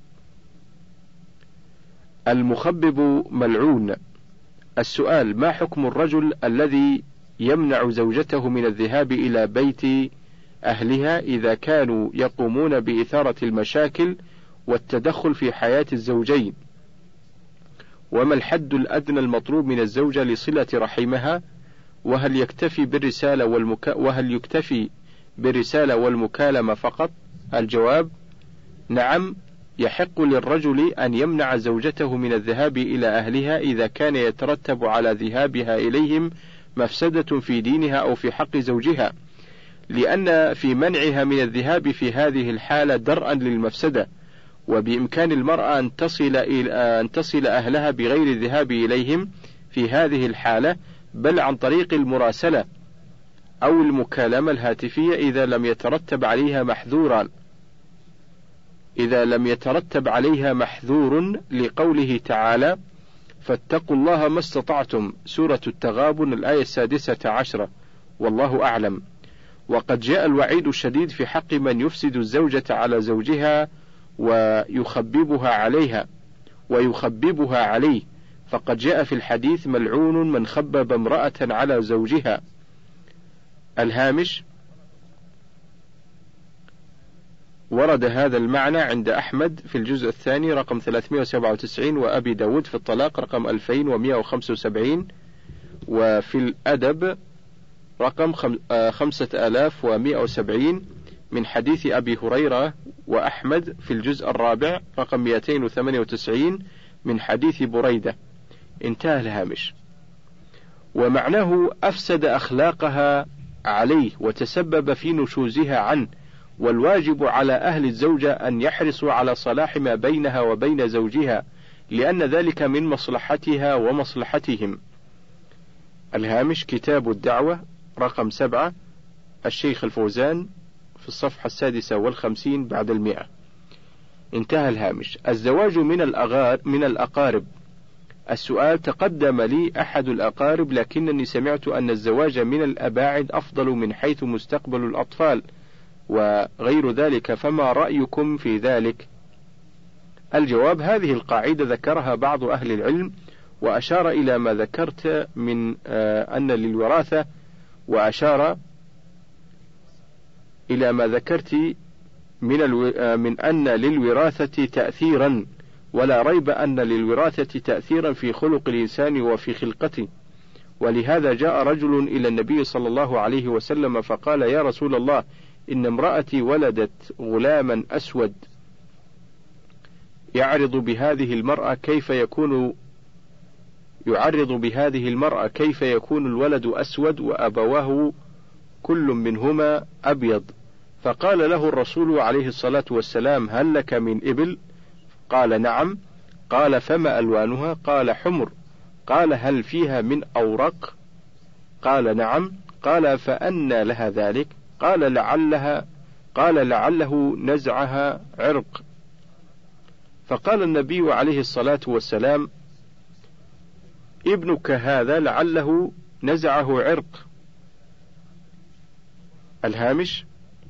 A: المخبب ملعون. السؤال: ما حكم الرجل الذي يمنع زوجته من الذهاب إلى بيت أهلها إذا كانوا يقومون بإثارة المشاكل والتدخل في حياة الزوجين؟ وما الحد الأدنى المطلوب من الزوجة لصلة رحمها؟ وهل يكتفي بالرسالة والمكا... وهل يكتفي بالرسالة والمكالمة فقط؟ الجواب: نعم، يحق للرجل أن يمنع زوجته من الذهاب إلى أهلها إذا كان يترتب على ذهابها إليهم مفسدة في دينها أو في حق زوجها، لأن في منعها من الذهاب في هذه الحالة درءا للمفسدة، وبإمكان المرأة أن تصل إلى أن تصل أهلها بغير الذهاب إليهم في هذه الحالة، بل عن طريق المراسلة أو المكالمة الهاتفية إذا لم يترتب عليها محذورا إذا لم يترتب عليها محذور لقوله تعالى: فاتقوا الله ما استطعتم، سورة التغابن الآية السادسة عشرة، والله أعلم. وقد جاء الوعيد الشديد في حق من يفسد الزوجة على زوجها ويخببها عليها ويخببها عليه، فقد جاء في الحديث: ملعون من خبب امرأة على زوجها. الهامش: ورد هذا المعنى عند أحمد في الجزء الثاني رقم ثلاثمائة وسبعة وتسعين، وأبي داود في الطلاق رقم ألفين ومئة وخمسة وسبعين، وفي الأدب رقم خمسة آلاف ومئة وسبعين من حديث أبي هريرة، وأحمد في الجزء الرابع رقم مئتين وثمانية وتسعين من حديث بريدة. انتهى الهامش. ومعناه: أفسد أخلاقها عليه وتسبب في نشوزها عنه، والواجب على أهل الزوجة أن يحرصوا على صلاح ما بينها وبين زوجها، لأن ذلك من مصلحتها ومصلحتهم. الهامش: كتاب الدعوة رقم سبعة، الشيخ الفوزان في الصفحة السادسة والخمسين بعد المئة. انتهى الهامش. الزواج من الأغار من الأقارب. السؤال: تقدم لي أحد الأقارب، لكنني سمعت أن الزواج من الأباعد أفضل من حيث مستقبل الأطفال وغير ذلك، فما رأيكم في ذلك؟ الجواب: هذه القاعدة ذكرها بعض أهل العلم، وأشار إلى ما ذكرت من آه أن للوراثة وأشار إلى ما ذكرت من, الو... آه من أن للوراثة تأثيرا، ولا ريب أن للوراثة تأثيرا في خلق الإنسان وفي خلقته. ولهذا جاء رجل إلى النبي صلى الله عليه وسلم فقال: يا رسول الله، إن امرأتي ولدت غلاما أسود، يعرض بهذه المرأة كيف يكون يعرض بهذه المرأة كيف يكون الولد أسود وأبواه كل منهما أبيض؟ فقال له الرسول عليه الصلاة والسلام: هل لك من إبل؟ قال: نعم. قال: فما ألوانها؟ قال: حمر. قال: هل فيها من أورق؟ قال: نعم. قال: فأنى لها ذلك؟ قال: لعلها قال لعله نزعها عرق. فقال النبي عليه الصلاة والسلام: ابنك هذا لعله نزعه عرق. الهامش: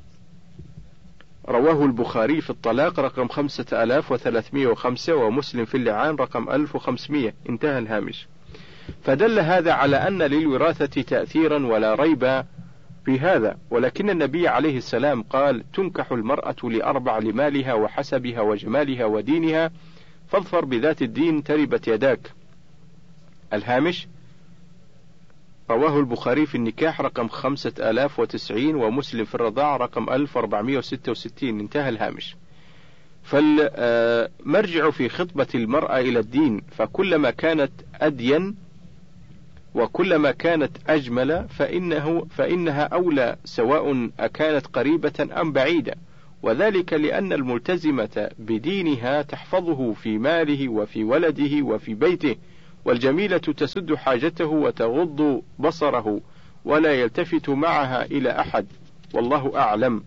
A: رواه البخاري في الطلاق رقم خمسة آلاف وثلاثمائة وخمسة، ومسلم في اللعان رقم ألف وخمسمائة. انتهى الهامش. فدل هذا على أن للوراثة تأثيرا ولا ريب في هذا، ولكن النبي عليه السلام قال: تنكح المرأة لأربع: لمالها وحسبها وجمالها ودينها، فاظفر بذات الدين تربت يداك. الهامش: رواه البخاري في النكاح رقم خمسة آلاف وتسعين، ومسلم في الرضاع رقم ألف وأربعمائة وستة وستين. انتهى الهامش. فالمرجع في خطبة المرأة إلى الدين، فكلما كانت أدين وكلما كانت أجمل فإنه فإنها أولى، سواء أكانت قريبة أم بعيدة، وذلك لأن الملتزمة بدينها تحفظه في ماله وفي ولده وفي بيته، والجميلة تسد حاجته وتغض بصره ولا يلتفت معها إلى أحد، والله أعلم.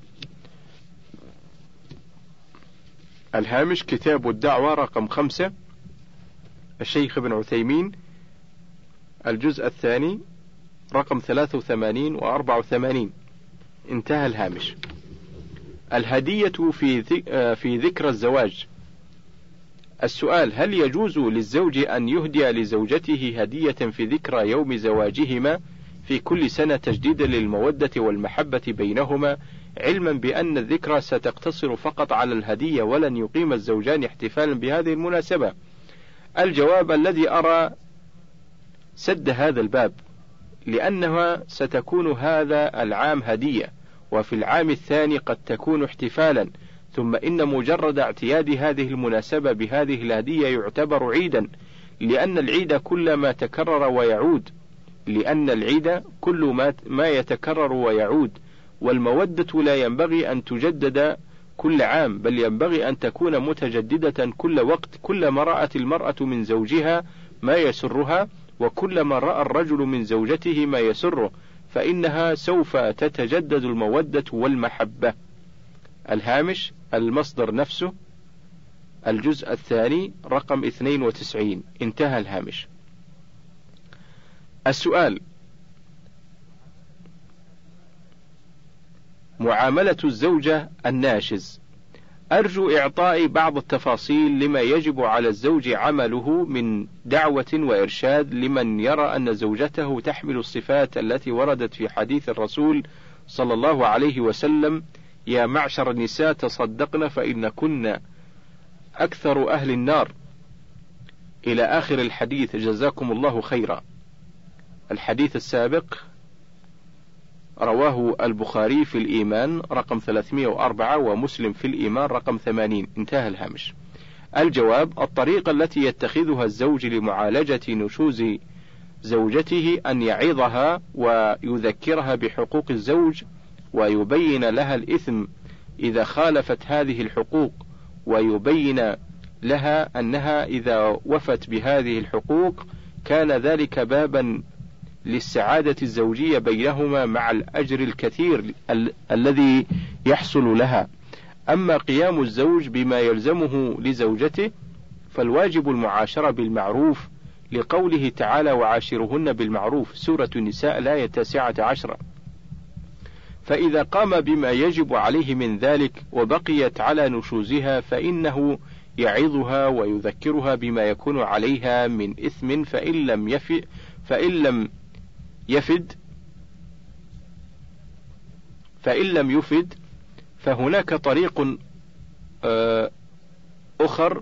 A: الهامش كتاب الدعوة رقم خمسة، الشيخ ابن عثيمين، الجزء الثاني رقم ثلاثة وثمانين وأربعة وثمانين. انتهى الهامش. الهدية في في ذكرى الزواج. السؤال: هل يجوز للزوج أن يهدي لزوجته هدية في ذكرى يوم زواجهما في كل سنة تجديدا للمودة والمحبة بينهما، علما بأن الذكرى ستقتصر فقط على الهدية ولن يقيم الزوجان احتفالا بهذه المناسبة؟ الجواب: الذي أرى سد هذا الباب، لأنها ستكون هذا العام هدية، وفي العام الثاني قد تكون احتفالا، ثم إن مجرد اعتياد هذه المناسبة بهذه الهدية يعتبر عيدا، لأن العيد كل ما تكرر ويعود لأن العيد كل ما ما يتكرر ويعود، والمودة لا ينبغي أن تجدد كل عام، بل ينبغي أن تكون متجددة كل وقت، كلما رأت المرأة من زوجها ما يسرها، وكلما رأى الرجل من زوجته ما يسره، فإنها سوف تتجدد المودة والمحبة. الهامش المصدر نفسه، الجزء الثاني رقم اثنين وتسعين. انتهى الهامش. السؤال: معاملة الزوجة الناشز. أرجو إعطاء بعض التفاصيل لما يجب على الزوج عمله من دعوة وإرشاد لمن يرى أن زوجته تحمل الصفات التي وردت في حديث الرسول صلى الله عليه وسلم: يا معشر النساء تصدقن فإن كن أكثر أهل النار، إلى آخر الحديث، جزاكم الله خيرا. الحديث السابق رواه البخاري في الإيمان رقم ثلاثمائة وأربعة ومسلم في الإيمان رقم ثمانين. انتهى الهامش. الجواب: الطريقة التي يتخذها الزوج لمعالجة نشوز زوجته أن يعظها ويذكرها بحقوق الزوج، ويبين لها الإثم إذا خالفت هذه الحقوق، ويبين لها أنها إذا وفت بهذه الحقوق كان ذلك بابا للسعادة الزوجية بينهما مع الأجر الكثير ال- الذي يحصل لها. أما قيام الزوج بما يلزمه لزوجته فالواجب المعاشرة بالمعروف، لقوله تعالى: وعاشرهن بالمعروف، سورة النساء الآية التاسعة عشرة. فإذا قام بما يجب عليه من ذلك وبقيت على نشوزها فإنه يعظها ويذكرها بما يكون عليها من إثم، فإن لم يفد فإن لم يفد فإن لم يفد فهناك طريق أخر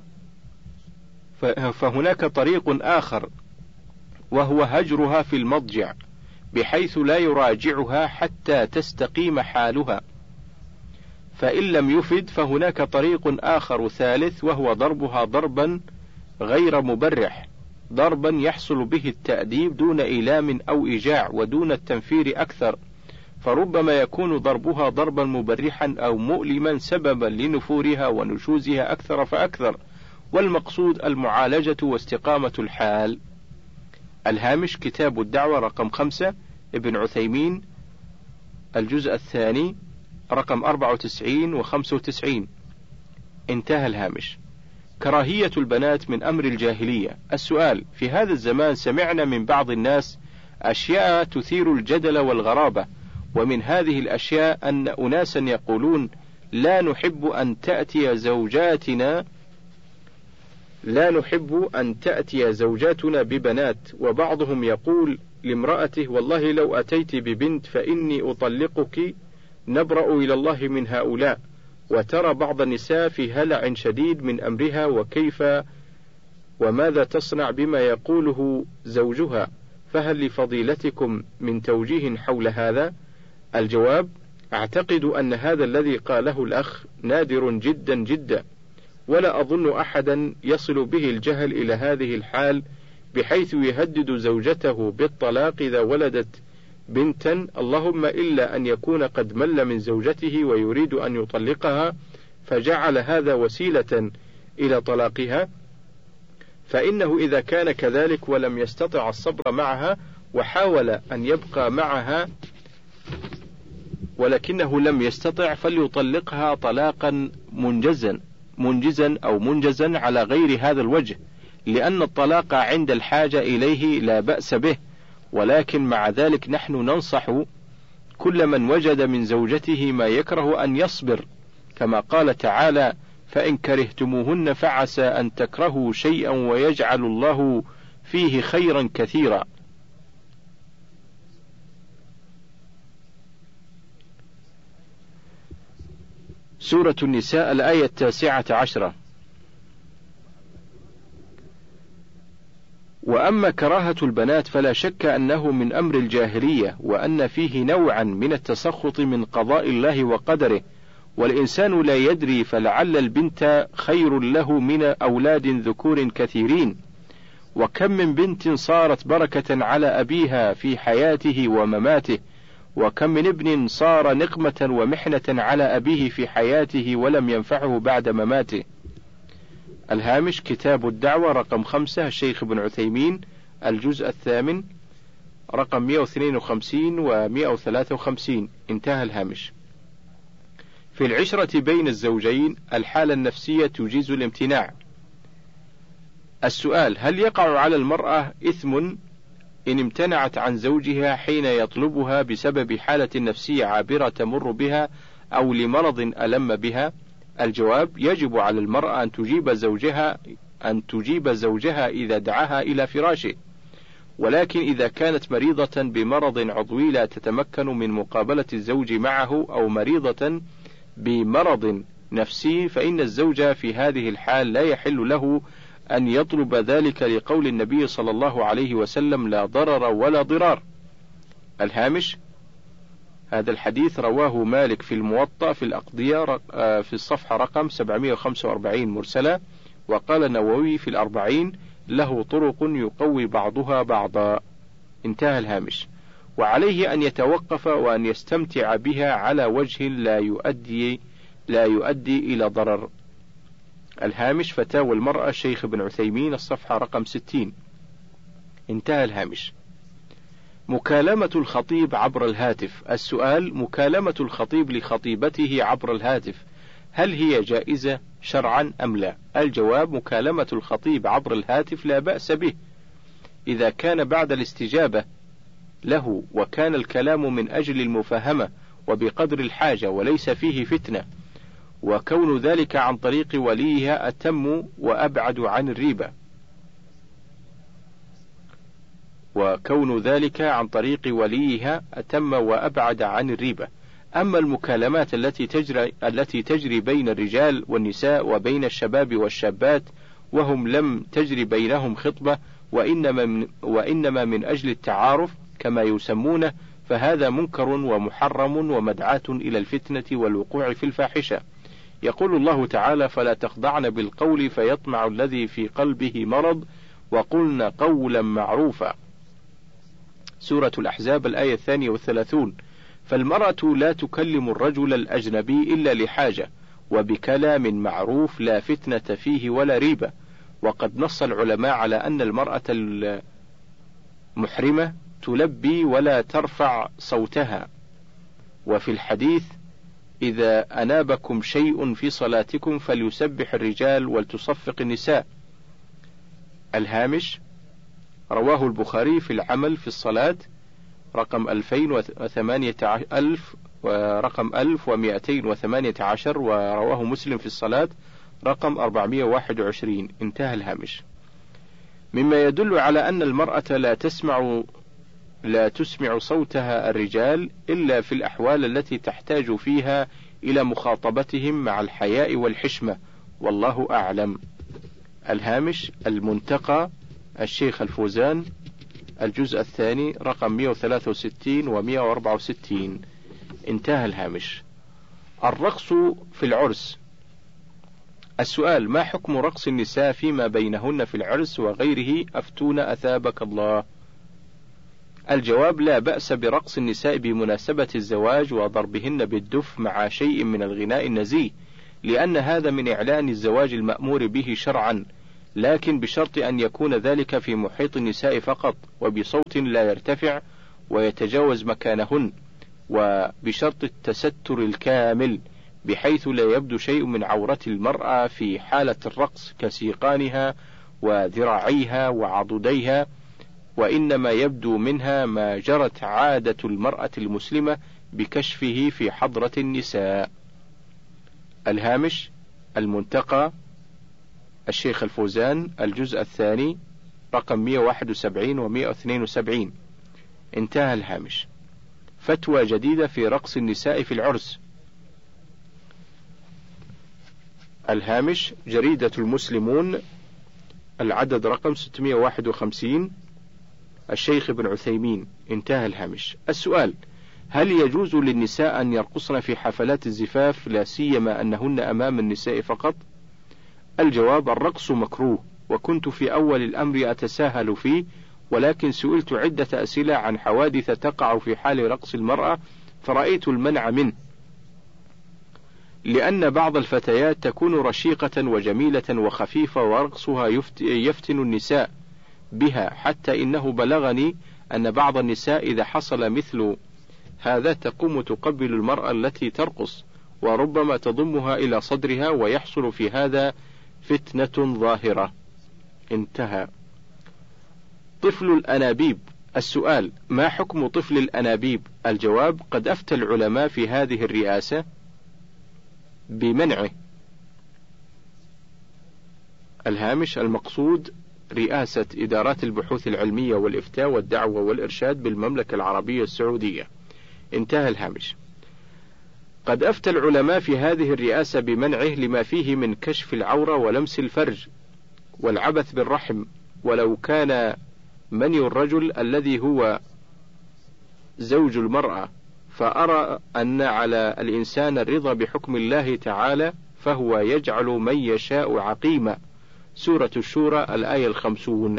A: فهناك طريق آخر وهو هجرها في المضجع، بحيث لا يراجعها حتى تستقيم حالها. فإن لم يفد فهناك طريق آخر ثالث وهو ضربها ضربا غير مبرح، ضربا يحصل به التأديب دون إيلام أو إيجاع ودون التنفير أكثر، فربما يكون ضربها ضربا مبرحا أو مؤلما سببا لنفورها ونشوزها أكثر فأكثر، والمقصود المعالجة واستقامة الحال. الهامش كتاب الدعوة رقم خمسة، ابن عثيمين، الجزء الثاني رقم أربعة وتسعين وخمسة وتسعين. انتهى الهامش. كراهية البنات من أمر الجاهلية. السؤال: في هذا الزمان سمعنا من بعض الناس أشياء تثير الجدل والغرابة، ومن هذه الأشياء أن أناسا يقولون: لا نحب أن تأتي زوجاتنا لا نحب أن تأتي زوجاتنا ببنات، وبعضهم يقول لامرأته: والله لو أتيت ببنت فإني أطلقك، نبرأ إلى الله من هؤلاء. وترى بعض النساء في هلع شديد من أمرها وكيف وماذا تصنع بما يقوله زوجها، فهل لفضيلتكم من توجيه حول هذا؟ الجواب: أعتقد أن هذا الذي قاله الأخ نادر جدا جدا، ولا أظن أحدا يصل به الجهل إلى هذه الحال بحيث يهدد زوجته بالطلاق إذا ولدت بنتا، اللهم إلا أن يكون قد مل من زوجته ويريد أن يطلقها فجعل هذا وسيلة إلى طلاقها، فإنه إذا كان كذلك ولم يستطع الصبر معها وحاول أن يبقى معها ولكنه لم يستطع فليطلقها طلاقا منجزا منجزا أو منجزا على غير هذا الوجه، لأن الطلاق عند الحاجة إليه لا بأس به، ولكن مع ذلك نحن ننصح كل من وجد من زوجته ما يكره أن يصبر، كما قال تعالى: فإن كرهتموهن فعسى أن تكرهوا شيئا ويجعل الله فيه خيرا كثيرا. سورة النساء الآية التاسعة عشرة. وأما كراهة البنات فلا شك أنه من أمر الجاهلية، وأن فيه نوعا من التسخط من قضاء الله وقدره، والإنسان لا يدري، فلعل البنت خير له من أولاد ذكور كثيرين، وكم من بنت صارت بركة على أبيها في حياته ومماته، وكم من ابن صار نقمة ومحنة على أبيه في حياته ولم ينفعه بعد مماته. الهامش: كتاب الدعوة رقم خمسة، الشيخ ابن عثيمين، الجزء الثامن، رقم مئة واثنين وخمسين ومئة وثلاثة وخمسين. انتهى الهامش. في العشرة بين الزوجين الحالة النفسية تجيز الامتناع. السؤال: هل يقع على المرأة إثم إن امتنعت عن زوجها حين يطلبها بسبب حالة نفسية عابرة تمر بها أو لمرض ألم بها؟ الجواب: يجب على المرأة أن تجيب زوجها أن تجيب زوجها إذا دعاها إلى فراشه، ولكن إذا كانت مريضة بمرض عضوي لا تتمكن من مقابلة الزوج معه، أو مريضة بمرض نفسي، فإن الزوج في هذه الحال لا يحل له أن يطلب ذلك، لقول النبي صلى الله عليه وسلم: لا ضرر ولا ضرار. الهامش: هذا الحديث رواه مالك في الموطأ في الأقضية في الصفحة رقم سبعمئة وخمسة وأربعين مرسلة، وقال النووي في الأربعين: له طرق يقوي بعضها بعضا. انتهى الهامش. وعليه أن يتوقف وأن يستمتع بها على وجه لا يؤدي لا يؤدي إلى ضرر. الهامش: فتاوى المرأة الشيخ ابن عثيمين، الصفحة رقم ستين. انتهى الهامش. مكالمة الخطيب عبر الهاتف. السؤال: مكالمة الخطيب لخطيبته عبر الهاتف هل هي جائزة شرعا أم لا؟ الجواب: مكالمة الخطيب عبر الهاتف لا بأس به إذا كان بعد الاستجابة له، وكان الكلام من أجل المفاهمة وبقدر الحاجة وليس فيه فتنة، وكون ذلك عن طريق وليها أتم وأبعد عن الريبة وكون ذلك عن طريق وليها أتم وأبعد عن الريبة. أما المكالمات التي تجري التي تجري بين الرجال والنساء وبين الشباب والشابات وهم لم تجري بينهم خطبة، وإنما من, وإنما من أجل التعارف كما يسمونه، فهذا منكر ومحرم ومدعاة إلى الفتنة والوقوع في الفاحشة. يقول الله تعالى: فلا تخضعن بالقول فيطمع الذي في قلبه مرض وقلن قولا معروفا. سورة الأحزاب الآية الثانية والثلاثون. فالمرأة لا تكلم الرجل الأجنبي إلا لحاجة وبكلام معروف لا فتنة فيه ولا ريبة، وقد نص العلماء على أن المرأة المحرمة تلبي ولا ترفع صوتها. وفي الحديث: إذا أنابكم شيء في صلاتكم فليسبح الرجال ولتصفق النساء. الهامش: رواه البخاري في العمل في الصلاة رقم ألفين وثمانية ألف ورقم ألف ومئتين وثمانية عشر، ورواه مسلم في الصلاة رقم أربعمئة وواحد وعشرين. انتهى الهامش. مما يدل على أن المرأة لا تسمع لا تسمع صوتها الرجال إلا في الأحوال التي تحتاج فيها إلى مخاطبتهم مع الحياء والحشمة، والله أعلم. الهامش: المنتقى، الشيخ الفوزان، الجزء الثاني رقم مئة وثلاثة وستين ومئة وأربعة وستين. انتهى الهامش. الرقص في العرس. السؤال: ما حكم رقص النساء فيما بينهن في العرس وغيره؟ أفتونا أثابك الله. الجواب: لا بأس برقص النساء بمناسبة الزواج وضربهن بالدف مع شيء من الغناء النزيه، لأن هذا من إعلان الزواج المأمور به شرعا، لكن بشرط أن يكون ذلك في محيط النساء فقط، وبصوت لا يرتفع ويتجاوز مكانهن، وبشرط التستر الكامل بحيث لا يبدو شيء من عورة المرأة في حالة الرقص كسيقانها وذراعيها وعضديها، وإنما يبدو منها ما جرت عادة المرأة المسلمة بكشفه في حضرة النساء. الهامش المنتقى الشيخ الفوزان، الجزء الثاني، رقم مئة وواحد وسبعين و مئة واثنين وسبعين. انتهى الهامش. فتوى جديدة في رقص النساء في العرس. الهامش جريدة المسلمون، العدد رقم ستمئة وواحد وخمسين، الشيخ ابن عثيمين. انتهى الهامش. السؤال: هل يجوز للنساء أن يرقصن في حفلات الزفاف لا سيما أنهن أمام النساء فقط؟ الجواب: الرقص مكروه، وكنت في أول الأمر أتساهل فيه، ولكن سئلت عدة أسئلة عن حوادث تقع في حال رقص المرأة فرأيت المنع منه، لأن بعض الفتيات تكون رشيقة وجميلة وخفيفة ورقصها يفتن النساء بها، حتى إنه بلغني أن بعض النساء إذا حصل مثل هذا تقوم تقبل المرأة التي ترقص وربما تضمها إلى صدرها، ويحصل في هذا فتنة ظاهرة. انتهى. طفل الأنابيب. السؤال: ما حكم طفل الأنابيب؟ الجواب: قد أفتى العلماء في هذه الرئاسة بمنعه. الهامش المقصود رئاسة إدارات البحوث العلمية والإفتاء والدعوة والإرشاد بالمملكة العربية السعودية. انتهى الهامش. قد أفتى العلماء في هذه الرئاسة بمنعه لما فيه من كشف العورة ولمس الفرج والعبث بالرحم، ولو كان مني الرجل الذي هو زوج المرأة، فأرى أن على الإنسان الرضا بحكم الله تعالى، فهو يجعل من يشاء عقيما. سورة الشورى الآية الخمسون.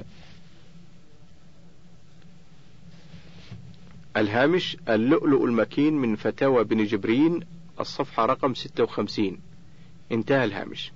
A: الهامش اللؤلؤ المكين من فتاوى بن جبرين، الصفحة رقم ستة وخمسين. انتهى الهامش.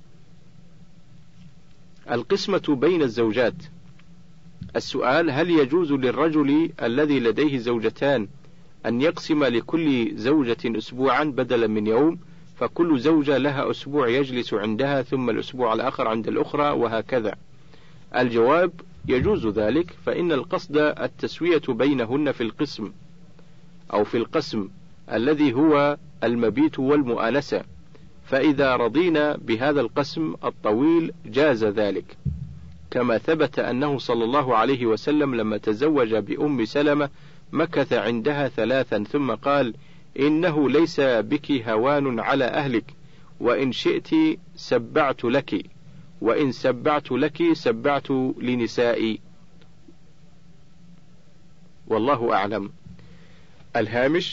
A: القسمة بين الزوجات. السؤال: هل يجوز للرجل الذي لديه زوجتان أن يقسم لكل زوجة أسبوعا بدلا من يوم، فكل زوجة لها أسبوع يجلس عندها ثم الأسبوع الآخر عند الأخرى وهكذا؟ الجواب: يجوز ذلك، فإن القصد التسوية بينهن في القسم أو في القسم الذي هو المبيت والمؤانسة، فإذا رضينا بهذا القسم الطويل جاز ذلك، كما ثبت أنه صلى الله عليه وسلم لما تزوج بأم سلمة مكث عندها ثلاثا ثم قال: إنه ليس بك هوان على أهلك، وإن شئت سبعت لك، وإن سبعت لك سبعت لنسائي، والله أعلم. الهامش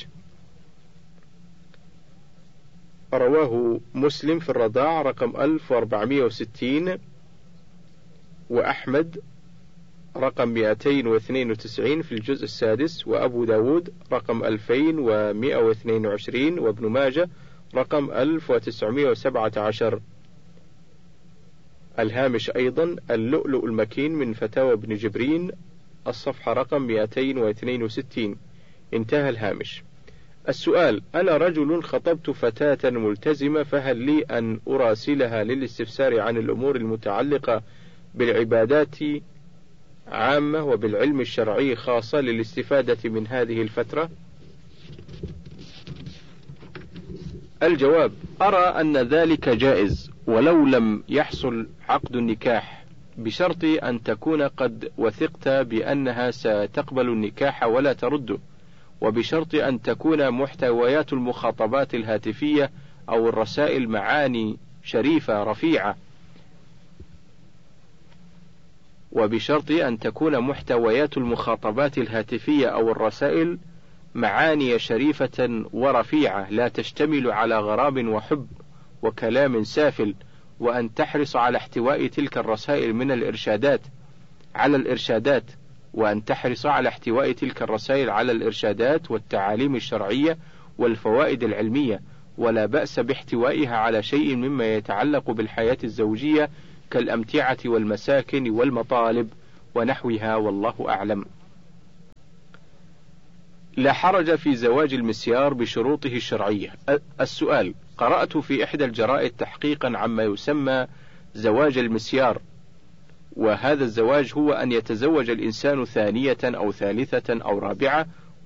A: رواه مسلم في الرضاع رقم ألف وأربعمئة وستين، وأحمد رقم مئتين واثنين وتسعين في الجزء السادس، وأبو داود رقم ألفين ومئة واثنين وعشرين، وابن ماجة رقم ألف وتسعمئة وسبعة عشر. الهامش أيضا اللؤلؤ المكين من فتاوى ابن جبرين، الصفحة رقم مئتين واثنين وستين. انتهى الهامش. السؤال: أنا رجل خطبت فتاة ملتزمة، فهل لي أن أراسلها للاستفسار عن الأمور المتعلقة بالعبادات عامة وبالعلم الشرعي خاصة للاستفادة من هذه الفترة؟ الجواب: أرى أن ذلك جائز ولو لم يحصل عقد النكاح، بشرط أن تكون قد وثقت بأنها ستقبل النكاح ولا ترده، وبشرط أن تكون محتويات المخاطبات الهاتفية أو الرسائل معاني شريفة رفيعة، وبشرط أن تكون محتويات المخاطبات الهاتفية أو الرسائل معاني شريفة ورفيعة، لا تشتمل على غرام وحب وكلام سافل وأن تحرص على احتواء تلك الرسائل من الإرشادات على الإرشادات وأن تحرص على احتواء تلك الرسائل على الإرشادات والتعاليم الشرعية والفوائد العلمية، ولا بأس باحتوائها على شيء مما يتعلق بالحياة الزوجية كالأمتعة والمساكن والمطالب ونحوها، والله أعلم. لا حرج في زواج المسيار بشروطه الشرعية. السؤال: قرأت في إحدى الجرائد تحقيقا عما يسمى زواج المسيار، وهذا الزواج هو أن يتزوج الإنسان ثانية أو ثالثة أو رابعة